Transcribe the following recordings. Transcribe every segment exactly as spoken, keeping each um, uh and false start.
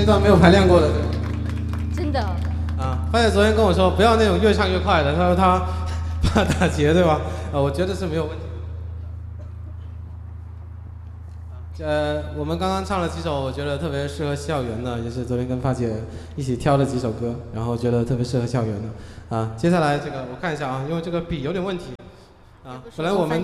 一段没有排练过的，对吧？ 真的。 啊，发姐昨天跟我说不要那种越唱越快的，她说她怕打结，对吧？啊，我觉得是没有问题。呃，我们刚刚唱了几首，我觉得特别适合校园的，也是昨天跟发姐一起挑了几首歌，然后觉得特别适合校园的。啊，接下来这个我看一下啊，因为这个笔有点问题。啊，本来我们。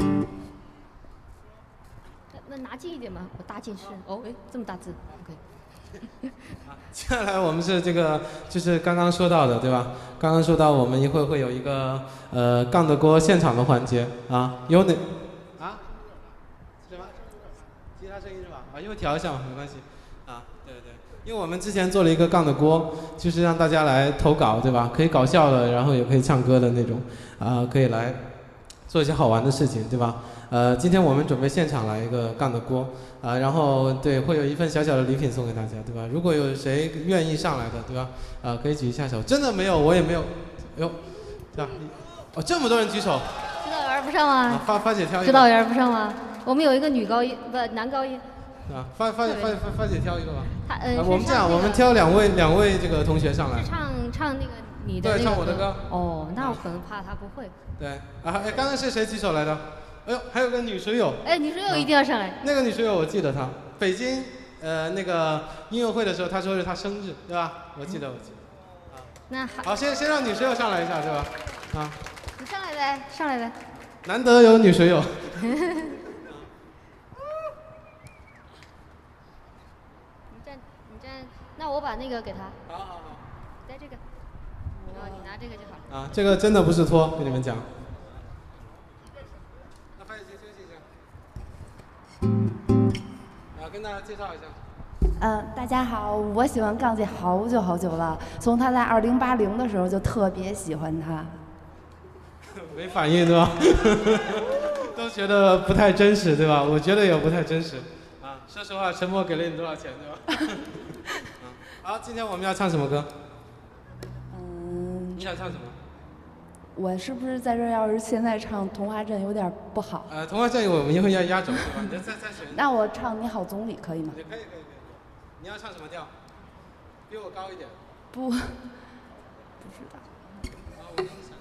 那拿近一点嘛，我大近视。哦，哎，这么大字 ，OK。 接下来我们是这个，就是刚刚说到的，对吧？刚刚说到我们一会儿会有一个呃杠的锅现场的环节啊，有哪啊？什么？吉他声音是吧？啊，一会儿调一下嘛，没关系。啊，对对，因为我们之前做了一个杠的锅，就是让大家来投稿，对吧？可以搞笑的，然后也可以唱歌的那种，啊，可以来做一些好玩的事情，对吧？呃，今天我们准备现场来一个杠的锅，啊，然后对，会有一份小小的礼品送给大家，对吧？如果有谁愿意上来的，对吧？啊，可以举一下手。真的没有，我也没有，哎呦，对吧？哦，这么多人举手。 知道而不上吗？ 啊、发发姐挑一个。 知道而不上吗？我们有一个女高音，不，男高音。 啊，发发发发发姐挑一个吧。 他呃、 啊，我们这样， 那个、 我们挑两位两位这个同学上来。 是唱唱那个你的、那个。 对，唱我的歌。 哦，那我可能怕他不会。 对，啊，哎，刚刚是谁举手来的？哎呦，还有个女水友。 哎，女水友一定要上来。 啊、那个女水友我记得她，北京呃那个音乐会的时候，她说是她生日，对吧？我记得，我记得。啊， 那好。 好，先先让女水友上来一下，对吧？啊。 你上来呗，上来呗。 难得有女水友。 你站，你站，那我把那个给他。 好好好。 带这个。然后你拿这个就好了。 啊，这个真的不是托，跟你们讲。那发姐先休息一下。啊，跟大家介绍一下。 嗯、呃，大家好，我喜欢杠姐好久好久了，从她在二零八零的时候就特别喜欢她。 没反应对吧？都觉得不太真实对吧？我觉得也不太真实。啊，说实话，陈默给了你多少钱对吧？啊，好，今天我们要唱什么歌？ 嗯。 你想唱什么？ 我是不是在这儿要是现在唱《童话镇》有点不好？ 呃，《童话镇》我们一会儿要压轴对吧？你再再再选。 那我唱《你好，总理》可以吗？ 也可以可以可以。你要唱什么调？比我高一点。 不，不知道。 啊，我给你想。